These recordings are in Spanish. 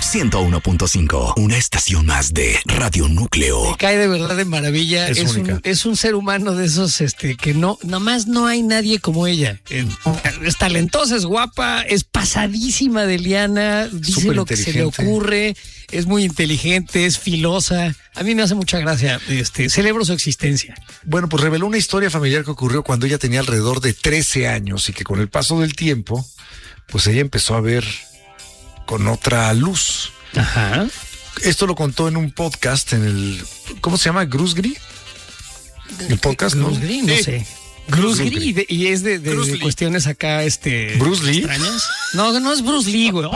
101.5, una estación más de Radio Núcleo. Me cae de verdad de maravilla. Es un ser humano de esos que nomás no hay nadie como ella. Es talentosa, es guapa, es pasadísima de liana, dice lo que se le ocurre, es muy inteligente, es filosa. A mí me hace mucha gracia, celebro su existencia. Bueno, pues reveló una historia familiar que ocurrió cuando ella tenía alrededor de 13 años y que con el paso del tiempo, pues ella empezó a ver con otra luz. Ajá. Esto lo contó en un podcast en el, ¿cómo se llama? ¿Grusgri? El podcast, ¿no? Grusgri, no sé. Grusgri, y es de cuestiones acá, ¿Bruce Lee? extrañas. No es Bruce Lee, güey.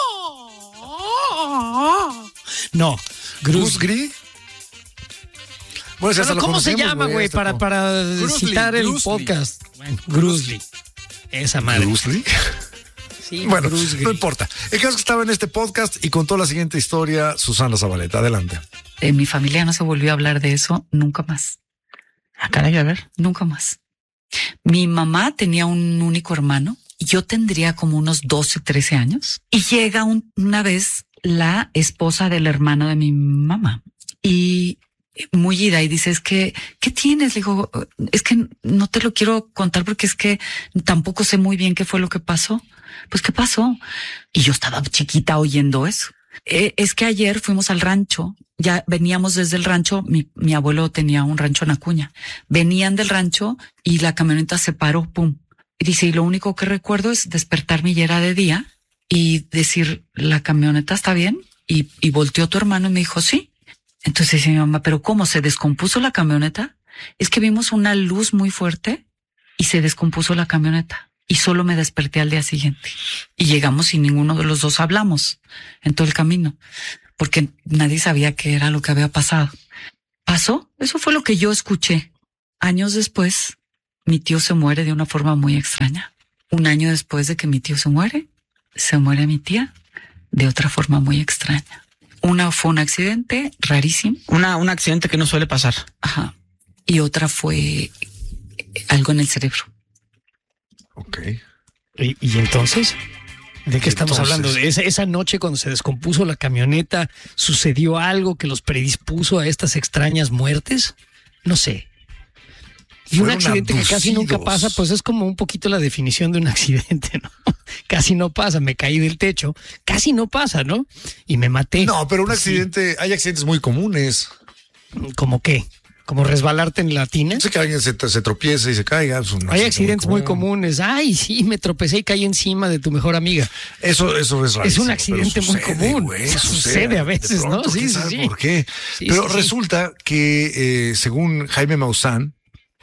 No, ¿Grusgri? Bueno, ¿cómo se llama, güey? Para citar el podcast. Bueno, Bruce Lee. Esa madre. ¿Bruce Lee? Sí, bueno, Bruce no importa. El caso es que estaba en este podcast y contó la siguiente historia Susana Zabaleta. Adelante. En mi familia no se volvió a hablar de eso nunca más. Caray, a ver. Nunca más. Mi mamá tenía un único hermano y yo tendría como unos 12, 13 años. Y llega una vez la esposa del hermano de mi mamá y muy ida y dice, ¿qué tienes? Le digo, es que no te lo quiero contar porque es que tampoco sé muy bien qué fue lo que pasó. Pues, ¿qué pasó? Y yo estaba chiquita oyendo eso. Es que ayer fuimos al rancho, ya veníamos desde el rancho, mi abuelo tenía un rancho en Acuña. Venían del rancho y la camioneta se paró, pum. Y dice, y lo único que recuerdo es despertarme y era de día y decir, ¿la camioneta está bien? Y volteó tu hermano y me dijo, sí. Entonces dice mi mamá, ¿pero cómo? ¿Se descompuso la camioneta? Es que vimos una luz muy fuerte y se descompuso la camioneta. Y solo me desperté al día siguiente. Y llegamos y ninguno de los dos hablamos en todo el camino, porque nadie sabía qué era lo que había pasado. ¿Pasó? Eso fue lo que yo escuché. Años después, mi tío se muere de una forma muy extraña. Un año después de que mi tío se muere mi tía de otra forma muy extraña. Una fue un accidente rarísimo. Un accidente que no suele pasar. Ajá. Y otra fue algo en el cerebro. Ok. ¿Y entonces? ¿De qué estamos hablando? ¿De esa noche cuando se descompuso la camioneta, sucedió algo que los predispuso a estas extrañas muertes? No sé. Y un accidente que casi nunca pasa, pues es como un poquito la definición de un accidente, ¿no? Casi no pasa, me caí del techo, casi no pasa, ¿no? Y me maté. No, pero un accidente, hay accidentes muy comunes. ¿Cómo qué? ¿Como resbalarte en la tina? No sé que alguien se tropiece y se caiga. Hay accidentes muy comunes. Ay, sí, me tropecé y caí encima de tu mejor amiga. Eso es rarísimo. Es un accidente muy común. Güey, sucede a veces, pronto, ¿no? Sí, sí. ¿Por qué? Sí, pero resulta que, según Jaime Maussan,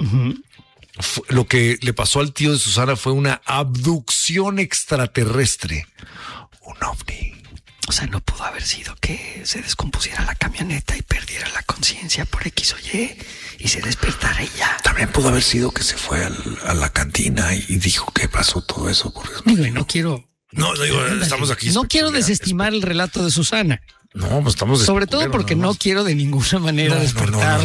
lo que le pasó al tío de Susana fue una abducción extraterrestre. Un ovni. O sea, no pudo haber sido que se descompusiera la camioneta y perdiera la conciencia por X o Y y se despertara y ya. También pudo haber sido que se fue a la cantina y dijo que pasó todo eso. Digo, y no quiero... No, digo, estamos aquí. No quiero desestimar el relato de Susana. No, pues estamos... Sobre todo porque no quiero de ninguna manera despertar.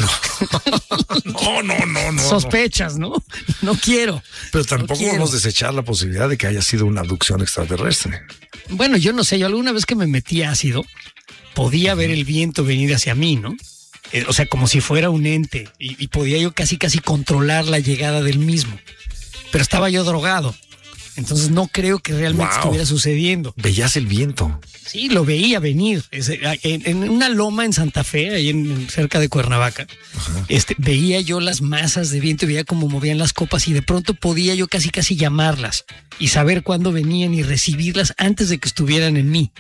No. Sospechas, ¿no? No quiero. Pero tampoco vamos a desechar la posibilidad de que haya sido una abducción extraterrestre. Bueno, yo no sé, yo alguna vez que me metí ácido, podía ver el viento venir hacia mí, ¿no? O sea, como si fuera un ente y podía yo casi controlar la llegada del mismo. Pero estaba yo drogado. Entonces no creo que realmente estuviera sucediendo. ¿Veías el viento? Sí, lo veía venir. En una loma en Santa Fe, ahí cerca de Cuernavaca, veía yo las masas de viento y veía cómo movían las copas y de pronto podía yo casi llamarlas y saber cuándo venían y recibirlas antes de que estuvieran en mí.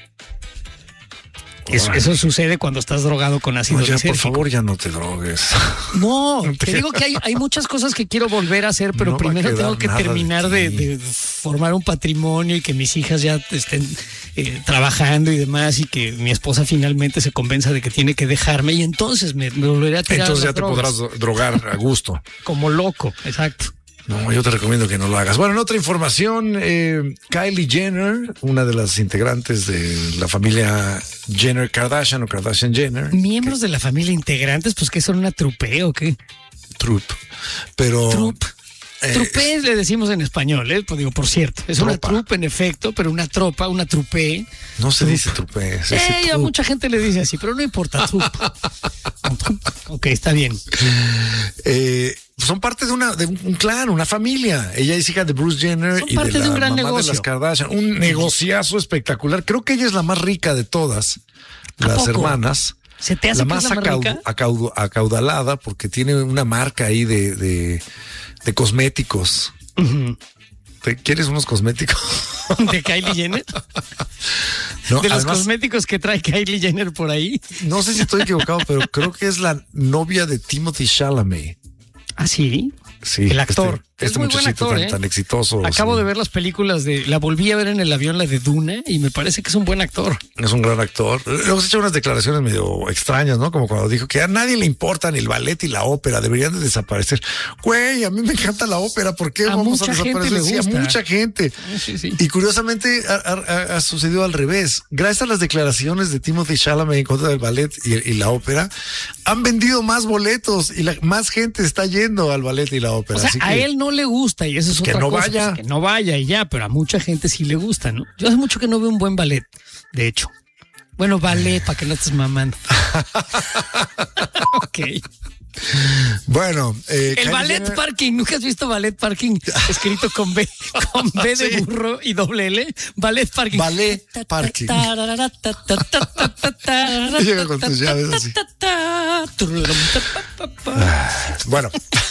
Eso sucede cuando estás drogado con ácido lisérgico. Por favor, ya no te drogues. No, te digo que hay muchas cosas que quiero volver a hacer, pero primero tengo que terminar de formar un patrimonio y que mis hijas ya estén trabajando y demás y que mi esposa finalmente se convenza de que tiene que dejarme y entonces me volveré a tirar. Entonces ya te podrás drogar a gusto. Como loco, exacto. No, yo te recomiendo que no lo hagas. Bueno, en otra información, Kylie Jenner, una de las integrantes de la familia Jenner Kardashian o Kardashian Jenner. ¿Miembros de la familia integrantes? Pues, ¿qué son, una trupe o qué? Trupe. Pero... Trupe le decimos en español, pues digo, por cierto. Es tropa. Una trupe en efecto, pero una tropa, una trupe, No se dice trupe. A mucha gente le dice así, pero no importa. Ok, está bien. Son parte de un clan, una familia. Ella es hija de Bruce Jenner son y parte de un la gran mamá negocio. de las Kardashian. Un negociazo espectacular. Creo que ella es la más rica de todas las hermanas. ¿Se te hace la que más, es la más rica? acaudalada porque tiene una marca ahí de cosméticos. Uh-huh. ¿Quieres unos cosméticos? ¿De Kylie Jenner? No, de los además, cosméticos que trae Kylie Jenner por ahí. No sé si estoy equivocado, pero creo que es la novia de Timothy Chalamet. ¿Ah, sí? Sí. El actor. Este muy buen muchachito actor, tan exitoso. Acabo de ver las películas la volví a ver en el avión, la de Duna, y me parece que es un buen actor. Es un gran actor. Luego se hecho unas declaraciones medio extrañas, ¿no? Como cuando dijo que a nadie le importan el ballet y la ópera, deberían de desaparecer. Güey, a mí me encanta la ópera, ¿por qué vamos a desaparecer? Sí, a mucha gente. Sí. Y curiosamente ha sucedido al revés. Gracias a las declaraciones de Timothy Chalamet en contra del ballet y la ópera, han vendido más boletos y más gente está yendo al ballet y la ópera. O sea, así a él no le gusta y eso es otra cosa. Vaya. Pues que no vaya y ya, pero a mucha gente sí le gusta, ¿no? Yo hace mucho que no veo un buen ballet, de hecho. Bueno, ballet, para que no estés mamando. Ok. Bueno, el ballet parking, ¿nunca has visto ballet parking escrito con B de burro y doble L? Ballet parking. Ballet parking. Llega con tus llaves así. Bueno.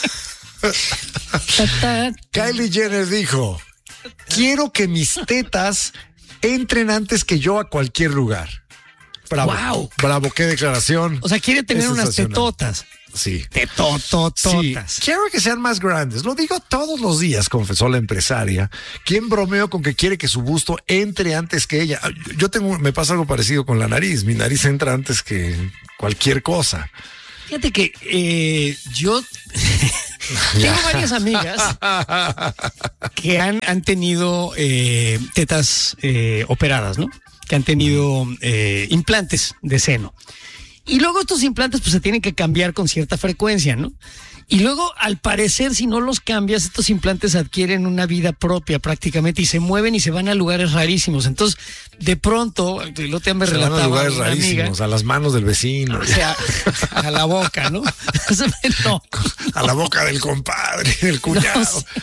Kylie Jenner dijo: quiero que mis tetas entren antes que yo a cualquier lugar. Bravo. Wow. Bravo, qué declaración. O sea, quiere tener unas tetotas. Sí. Tetotototas. Sí. Quiero que sean más grandes. Lo digo todos los días, confesó la empresaria, quien bromeó con que quiere que su busto entre antes que ella. Me pasa algo parecido con la nariz. Mi nariz entra antes que cualquier cosa. Fíjate que yo tengo varias amigas que han tenido tetas operadas, ¿no? Que han tenido implantes de seno. Y luego estos implantes pues se tienen que cambiar con cierta frecuencia, ¿no? Y luego, al parecer, si no los cambias, estos implantes adquieren una vida propia prácticamente y se mueven y se van a lugares rarísimos. Entonces, de pronto, lo te han relatado a lugares rarísimos, amiga, a las manos del vecino. O sea, a la boca, ¿no? No. A la boca del compadre, del cuñado. No, sí.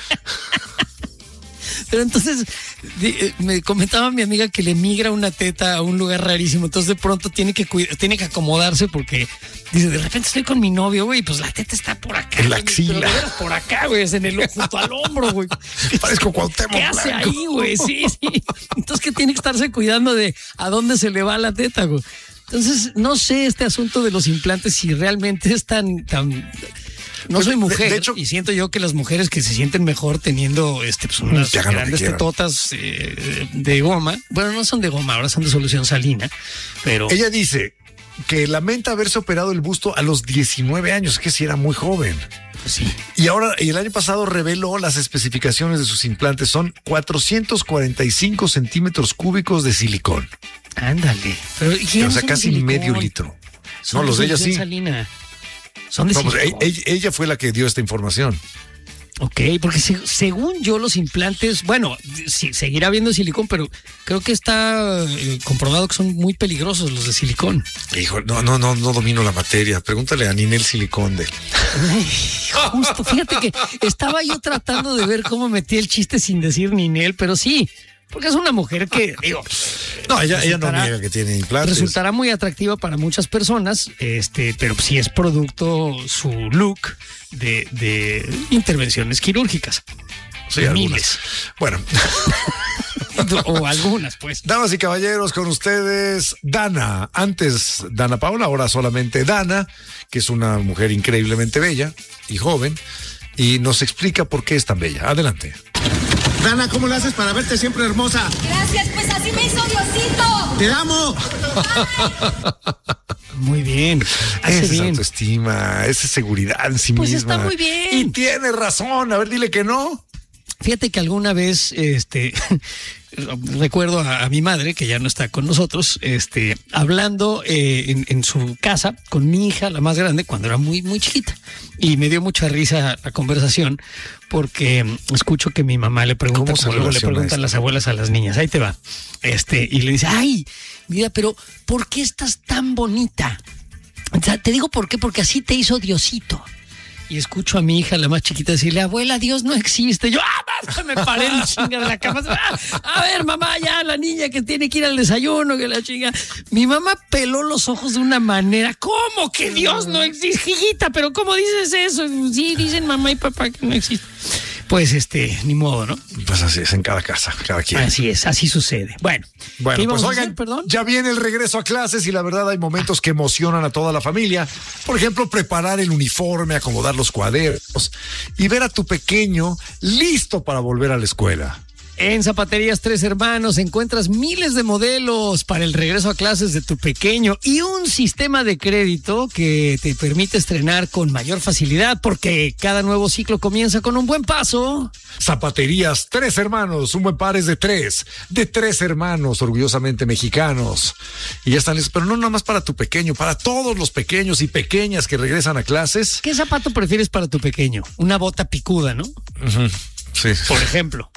Pero entonces me comentaba mi amiga que le migra una teta a un lugar rarísimo. Entonces de pronto tiene que acomodarse porque dice, de repente estoy con mi novio, güey, pues la teta está por acá. En la axila. Por acá, güey, es junto al hombro, güey. Parezco Cuauhtémoc ¿Qué hace ahí, güey? Sí. Entonces que tiene que estarse cuidando de a dónde se le va la teta, güey. Entonces no sé este asunto de los implantes si realmente es tan... No soy mujer, de hecho, y siento yo que las mujeres que se sienten mejor teniendo pues unas grandes tetotas de goma, bueno, no son de goma, ahora son de solución salina, pero... Ella dice que lamenta haberse operado el busto a los 19 años, que sí era muy joven. Pues sí. Y ahora, el año pasado reveló las especificaciones de sus implantes, son 445 centímetros cúbicos de silicón. Ándale. Pero, o sea, casi medio litro. No, los de ella sí. Salina. Son de ella fue la que dio esta información. Ok, porque según yo los implantes, bueno, sí, seguirá habiendo silicón, pero creo que está comprobado que son muy peligrosos los de silicón. Hijo, no domino la materia. Pregúntale a Ninel Siliconde. Justo, fíjate que estaba yo tratando de ver cómo metí el chiste sin decir Ninel, pero sí. Porque es una mujer que, digo... No, ella no niega que tiene implantes. Resultará muy atractiva para muchas personas, pero sí es producto su look de intervenciones quirúrgicas. Sí, algunas. Bueno. O algunas, pues. Damas y caballeros, con ustedes, Dana. Antes Dana Paola, ahora solamente Dana, que es una mujer increíblemente bella y joven, y nos explica por qué es tan bella. Adelante. Dana, ¿cómo le haces para verte siempre hermosa? Gracias, pues así me hizo Diosito. ¡Te amo! Muy bien. Esa es autoestima, esa es seguridad en sí pues misma. Pues está muy bien. Y tiene razón. A ver, dile que no. Fíjate que alguna vez, recuerdo a mi madre, que ya no está con nosotros, hablando en su casa con mi hija, la más grande, cuando era muy, muy chiquita. Y me dio mucha risa la conversación porque escucho que mi mamá le pregunta, como luego le preguntan las abuelas a las niñas, ahí te va. Y le dice, ay, mira, pero ¿por qué estás tan bonita? O sea, te digo por qué, porque así te hizo Diosito. Y escucho a mi hija, la más chiquita, decirle, abuela, Dios no existe. Yo, basta, me paré en chinga de la cama. A ver, mamá, ya la niña que tiene que ir al desayuno, que la chinga. Mi mamá peló los ojos de una manera. ¿Cómo que Dios no existe, hijita? ¿Pero cómo dices eso? Sí, dicen mamá y papá que no existe. Pues ni modo, ¿no? Pues así es en cada casa, cada quien. Así es, así sucede. Bueno, pues oigan, ya viene el regreso a clases y la verdad hay momentos que emocionan a toda la familia. Por ejemplo, preparar el uniforme, acomodar los cuadernos y ver a tu pequeño listo para volver a la escuela. En Zapaterías Tres Hermanos encuentras miles de modelos para el regreso a clases de tu pequeño y un sistema de crédito que te permite estrenar con mayor facilidad porque cada nuevo ciclo comienza con un buen paso. Zapaterías Tres Hermanos, un buen par es de tres hermanos orgullosamente mexicanos. Y ya están listos, pero no nada más para tu pequeño, para todos los pequeños y pequeñas que regresan a clases. ¿Qué zapato prefieres para tu pequeño? Una bota picuda, ¿no? Uh-huh. Sí. Por ejemplo.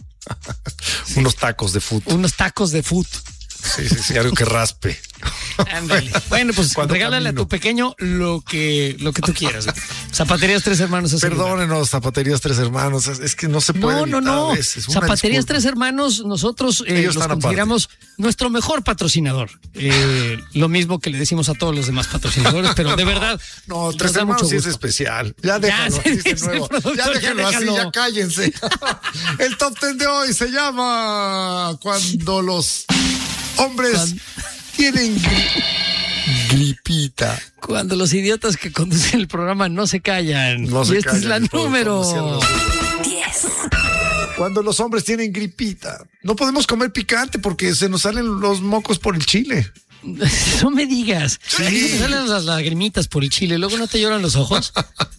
Unos tacos de fut. Unos tacos de fut. Sí, algo que raspe. Ándale. Bueno, pues regálale a tu pequeño lo que tú quieras. Zapaterías Tres Hermanos. Perdónenos, Zapaterías Tres Hermanos. Es que no se puede. No. Zapaterías Tres Hermanos, nosotros los consideramos nuestro mejor patrocinador. Lo mismo que le decimos a todos los demás patrocinadores, pero de verdad. No, Tres Hermanos sí es especial. Ya déjalo, ya déjalo así, ya cállense. El top 10 de hoy se llama Cuando los hombres tienen gripita. Cuando los idiotas que conducen el programa no se callan. Y esta es la número 10. Cuando los hombres tienen gripita. No podemos comer picante porque se nos salen los mocos por el chile. No me digas. Sí. Aquí se me salen las lagrimitas por el chile. Luego no te lloran los ojos.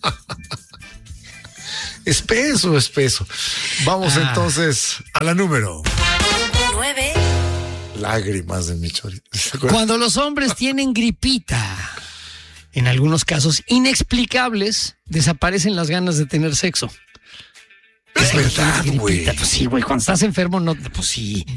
Espeso. Vamos entonces a la número 9. Lágrimas de mi chorito. Cuando los hombres tienen gripita, en algunos casos inexplicables, desaparecen las ganas de tener sexo. Es verdad, güey. Pues sí, güey, cuando estás enfermo, no, pues sí.